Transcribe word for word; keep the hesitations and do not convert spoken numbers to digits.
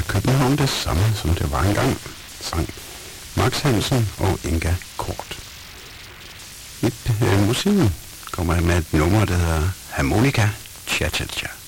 København det samme, som det var engang, sang Max Hansen og Inga Kort. Et øh, musik kommer med et nummer, der hedder Harmonika Cha Cha Cha.